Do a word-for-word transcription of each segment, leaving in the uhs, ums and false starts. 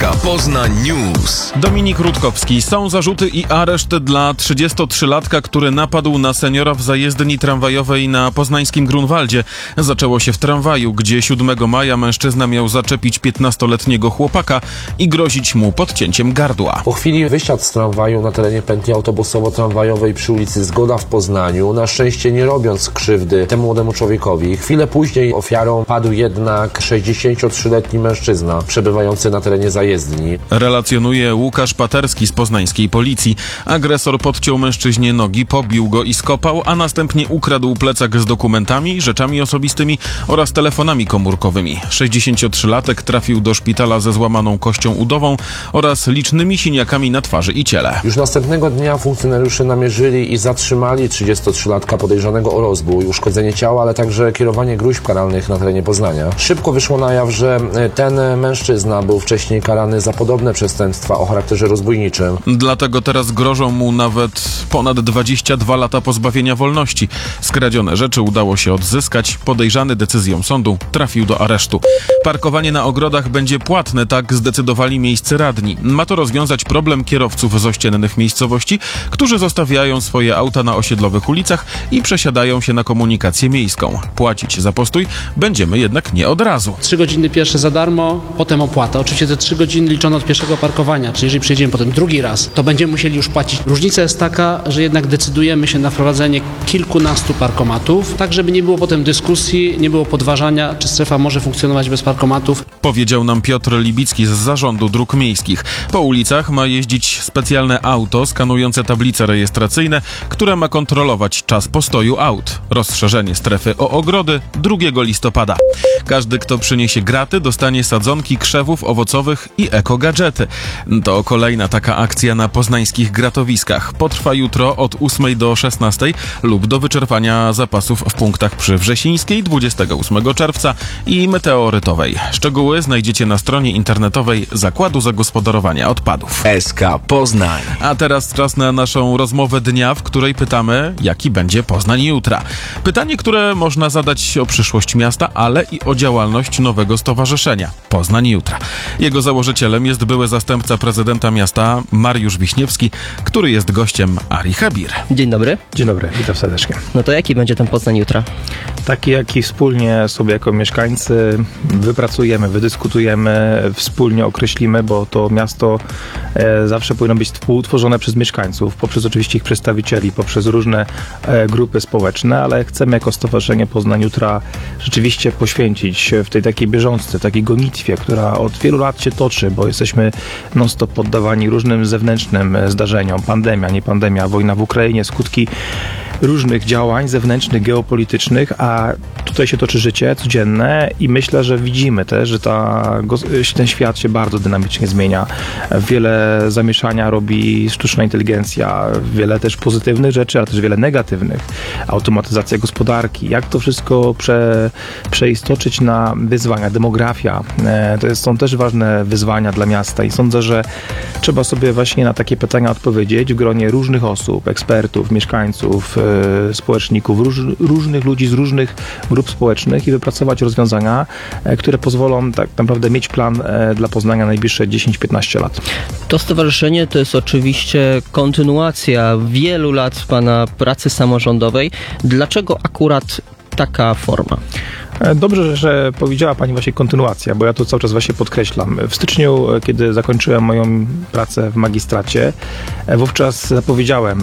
K Poznań News. Dominik Rutkowski. Są zarzuty i areszt dla trzydziestotrzylatka, który napadł na seniora w zajezdni tramwajowej na poznańskim Grunwaldzie. Zaczęło się w tramwaju, gdzie siódmego maja mężczyzna miał zaczepić piętnastoletniego chłopaka i grozić mu podcięciem gardła. Po chwili wysiadł z tramwaju na terenie pętli autobusowo-tramwajowej przy ulicy Zgoda w Poznaniu, na szczęście nie robiąc krzywdy temu młodemu człowiekowi. Chwilę później ofiarą padł jednak sześćdziesięciotrzyletni mężczyzna przebywający na terenie zajezdni. Relacjonuje Łukasz Paterski z poznańskiej policji. Agresor podciął mężczyźnie nogi, pobił go i skopał, a następnie ukradł plecak z dokumentami, rzeczami osobistymi oraz telefonami komórkowymi. sześćdziesięciotrzylatek trafił do szpitala ze złamaną kością udową oraz licznymi siniakami na twarzy i ciele. Już następnego dnia funkcjonariusze namierzyli i zatrzymali trzydziestotrzylatka podejrzanego o rozbój, uszkodzenie ciała, ale także kierowanie gróźb karalnych na terenie Poznania. Szybko wyszło na jaw, że ten mężczyzna był wcześniej karany za podobne przestępstwa o charakterze rozbójniczym. Dlatego teraz grożą mu nawet ponad dwadzieścia dwa lata pozbawienia wolności. Skradzione rzeczy udało się odzyskać. Podejrzany decyzją sądu trafił do aresztu. Parkowanie na ogrodach będzie płatne, tak zdecydowali miejscy radni. Ma to rozwiązać problem kierowców z ościennych miejscowości, którzy zostawiają swoje auta na osiedlowych ulicach i przesiadają się na komunikację miejską. Płacić za postój będziemy jednak nie od razu. Trzy godziny pierwsze za darmo, potem opłata. Oczywiście te trzy godziny liczono od pierwszego parkowania, czyli jeżeli przyjedziemy potem drugi raz, to będziemy musieli już płacić. Różnica jest taka, że jednak decydujemy się na wprowadzenie kilkunastu parkomatów, tak żeby nie było potem dyskusji, nie było podważania, czy strefa może funkcjonować bez parkomatów. Powiedział nam Piotr Libicki z Zarządu Dróg Miejskich. Po ulicach ma jeździć specjalne auto skanujące tablice rejestracyjne, które ma kontrolować czas postoju aut. Rozszerzenie strefy o ogrody drugiego listopada. Każdy, kto przyniesie graty, dostanie sadzonki krzewów owocowych i ekogadżety. To kolejna taka akcja na poznańskich gratowiskach. Potrwa jutro od ósmej do szesnastej lub do wyczerpania zapasów w punktach przy Wrzesińskiej dwudziestego ósmego czerwca i Meteorytowej. Szczegóły znajdziecie na stronie internetowej Zakładu Zagospodarowania Odpadów. S K Poznań. A teraz czas na naszą rozmowę dnia, w której pytamy, jaki będzie Poznań jutra. Pytanie, które można zadać o przyszłość miasta, ale i o działalność nowego stowarzyszenia Poznań jutra. Jego założycielem jest były zastępca prezydenta miasta Mariusz Wiśniewski, który jest gościem Ari Habir. Dzień dobry. Dzień dobry, witam serdecznie. No to jaki będzie ten Poznań jutra? Taki, jaki wspólnie sobie jako mieszkańcy wypracujemy, wydyskutujemy, wspólnie określimy, bo to miasto e, zawsze powinno być współtworzone przez mieszkańców, poprzez oczywiście ich przedstawicieli, poprzez różne e, grupy społeczne, ale chcemy jako Stowarzyszenie Poznań jutra rzeczywiście poświęcić w tej takiej bieżączce, takiej gonitwie, która od wielu lat się toczy, bo jesteśmy non-stop poddawani różnym zewnętrznym zdarzeniom. Pandemia, nie pandemia, wojna w Ukrainie, skutki różnych działań zewnętrznych, geopolitycznych, a tutaj się toczy życie codzienne i myślę, że widzimy też, że ta, ten świat się bardzo dynamicznie zmienia. Wiele zamieszania robi sztuczna inteligencja, wiele też pozytywnych rzeczy, ale też wiele negatywnych. Automatyzacja gospodarki, jak to wszystko prze, przeistoczyć na wyzwania, demografia. To są też ważne wyzwania dla miasta i sądzę, że trzeba sobie właśnie na takie pytania odpowiedzieć w gronie różnych osób, ekspertów, mieszkańców, społeczników, róż, różnych ludzi z różnych grup społecznych i wypracować rozwiązania, które pozwolą tak naprawdę mieć plan dla Poznania najbliższe dziesięć do piętnastu lat. To stowarzyszenie to jest oczywiście kontynuacja wielu lat pana pracy samorządowej. Dlaczego akurat taka forma? Dobrze, że powiedziała Pani właśnie kontynuacja, bo ja to cały czas właśnie podkreślam. W styczniu, kiedy zakończyłem moją pracę w magistracie, wówczas zapowiedziałem,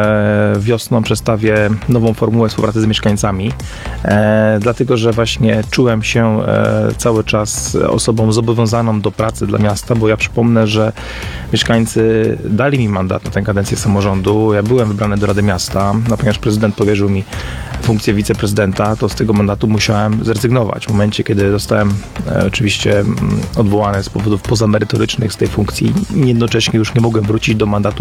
że wiosną przedstawię nową formułę współpracy z mieszkańcami, e, dlatego, że właśnie czułem się e, cały czas osobą zobowiązaną do pracy dla miasta, bo ja przypomnę, że mieszkańcy dali mi mandat na tę kadencję samorządu. Ja byłem wybrany do Rady Miasta, no, ponieważ prezydent powierzył mi funkcję wiceprezydenta, to z tego mandatu musiałem zrezygnować. W momencie, kiedy zostałem e, oczywiście m, odwołany z powodów pozamerytorycznych z tej funkcji, jednocześnie już nie mogłem wrócić do mandatu